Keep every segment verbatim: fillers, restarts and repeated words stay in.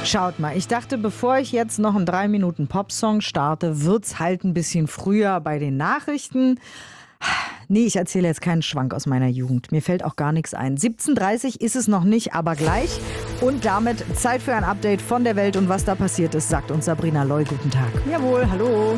Schaut mal, ich dachte, bevor ich jetzt noch einen drei Minuten Popsong starte, wird's halt ein bisschen früher bei den Nachrichten. Nee, ich erzähle jetzt keinen Schwank aus meiner Jugend. Mir fällt auch gar nichts ein. siebzehn Uhr dreißig ist es noch nicht, aber gleich. Und damit Zeit für ein Update von der Welt und was da passiert ist, sagt uns Sabrina Loy. Guten Tag. Jawohl, hallo.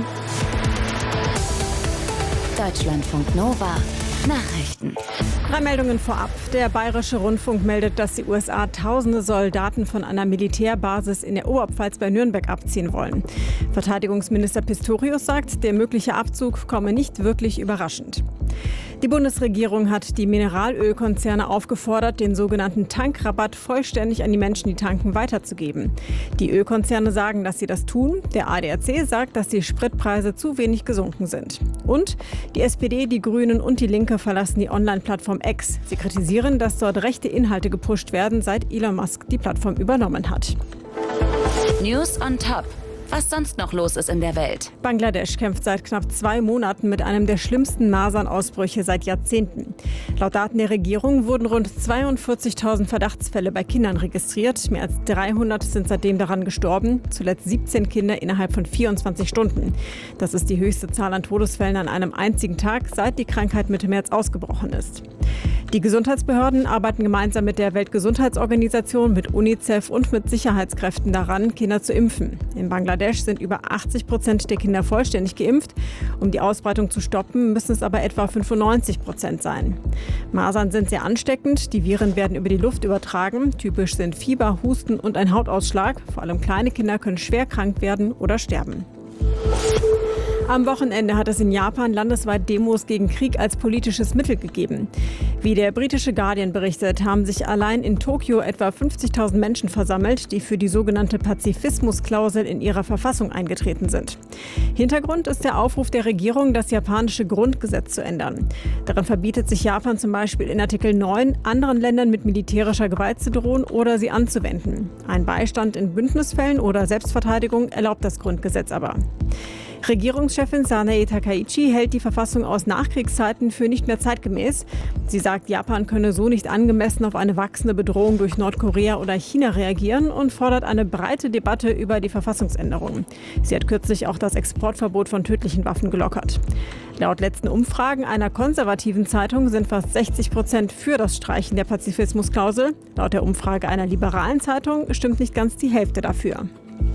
Deutschlandfunk Nova. Nachrichten. Drei Meldungen vorab. Der Bayerische Rundfunk meldet, dass die U S A tausende Soldaten von einer Militärbasis in der Oberpfalz bei Nürnberg abziehen wollen. Verteidigungsminister Pistorius sagt, der mögliche Abzug komme nicht wirklich überraschend. Die Bundesregierung hat die Mineralölkonzerne aufgefordert, den sogenannten Tankrabatt vollständig an die Menschen, die tanken, weiterzugeben. Die Ölkonzerne sagen, dass sie das tun. Der A D A C sagt, dass die Spritpreise zu wenig gesunken sind. Und die S P D, die Grünen und die Linke verlassen die Online-Plattform X. Sie kritisieren, dass dort rechte Inhalte gepusht werden, seit Elon Musk die Plattform übernommen hat. News on Top. Was sonst noch los ist in der Welt. Bangladesch kämpft seit knapp zwei Monaten mit einem der schlimmsten Masernausbrüche seit Jahrzehnten. Laut Daten der Regierung wurden rund zweiundvierzigtausend Verdachtsfälle bei Kindern registriert. Mehr als dreihundert sind seitdem daran gestorben. Zuletzt siebzehn Kinder innerhalb von vierundzwanzig Stunden. Das ist die höchste Zahl an Todesfällen an einem einzigen Tag, seit die Krankheit Mitte März ausgebrochen ist. Die Gesundheitsbehörden arbeiten gemeinsam mit der Weltgesundheitsorganisation, mit UNICEF und mit Sicherheitskräften daran, Kinder zu impfen. In Bangladesch sind über achtzig Prozent der Kinder vollständig geimpft. Um die Ausbreitung zu stoppen, müssen es aber etwa fünfundneunzig Prozent sein. Masern sind sehr ansteckend. Die Viren werden über die Luft übertragen. Typisch sind Fieber, Husten und ein Hautausschlag. Vor allem kleine Kinder können schwer krank werden oder sterben. Am Wochenende hat es in Japan landesweit Demos gegen Krieg als politisches Mittel gegeben. Wie der britische Guardian berichtet, haben sich allein in Tokio etwa fünfzigtausend Menschen versammelt, die für die sogenannte Pazifismusklausel in ihrer Verfassung eingetreten sind. Hintergrund ist der Aufruf der Regierung, das japanische Grundgesetz zu ändern. Darin verbietet sich Japan zum Beispiel in Artikel neun, anderen Ländern mit militärischer Gewalt zu drohen oder sie anzuwenden. Ein Beistand in Bündnisfällen oder Selbstverteidigung erlaubt das Grundgesetz aber. Regierungschefin Sanae Takaichi hält die Verfassung aus Nachkriegszeiten für nicht mehr zeitgemäß. Sie sagt, Japan könne so nicht angemessen auf eine wachsende Bedrohung durch Nordkorea oder China reagieren und fordert eine breite Debatte über die Verfassungsänderung. Sie hat kürzlich auch das Exportverbot von tödlichen Waffen gelockert. Laut letzten Umfragen einer konservativen Zeitung sind fast sechzig Prozent für das Streichen der Pazifismusklausel. Laut der Umfrage einer liberalen Zeitung stimmt nicht ganz die Hälfte dafür.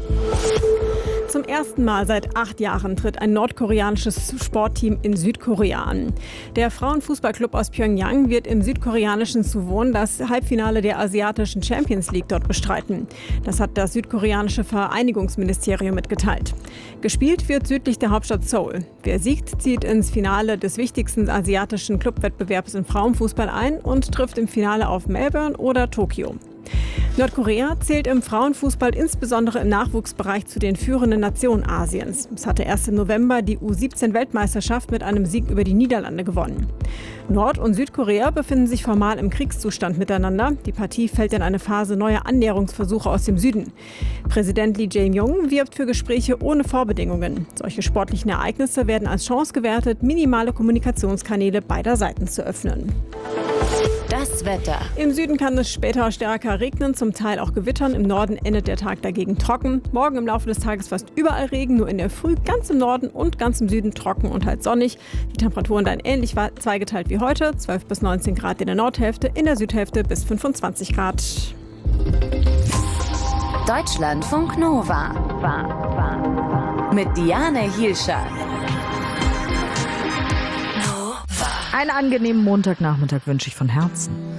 Zum ersten Mal seit acht Jahren tritt ein nordkoreanisches Sportteam in Südkorea an. Der Frauenfußballclub aus Pjöngjang wird im südkoreanischen Suwon das Halbfinale der asiatischen Champions League dort bestreiten. Das hat das südkoreanische Vereinigungsministerium mitgeteilt. Gespielt wird südlich der Hauptstadt Seoul. Wer siegt, zieht ins Finale des wichtigsten asiatischen Clubwettbewerbs im Frauenfußball ein und trifft im Finale auf Melbourne oder Tokio. Nordkorea zählt im Frauenfußball insbesondere im Nachwuchsbereich zu den führenden Nationen Asiens. Es hatte erst im November die U siebzehn Weltmeisterschaft mit einem Sieg über die Niederlande gewonnen. Nord- und Südkorea befinden sich formal im Kriegszustand miteinander. Die Partie fällt in eine Phase neuer Annäherungsversuche aus dem Süden. Präsident Lee Jae-myung wirbt für Gespräche ohne Vorbedingungen. Solche sportlichen Ereignisse werden als Chance gewertet, minimale Kommunikationskanäle beider Seiten zu öffnen. Das Wetter. Im Süden kann es später stärker regnen, zum Teil auch gewittern. Im Norden endet der Tag dagegen trocken. Morgen im Laufe des Tages fast überall Regen, nur in der Früh ganz im Norden und ganz im Süden trocken und halt sonnig. Die Temperaturen dann ähnlich zweigeteilt wie heute, zwölf bis neunzehn Grad in der Nordhälfte, in der Südhälfte bis fünfundzwanzig Grad. Deutschlandfunk Nova. Mit Diane Hielscher. Einen angenehmen Montagnachmittag wünsche ich von Herzen.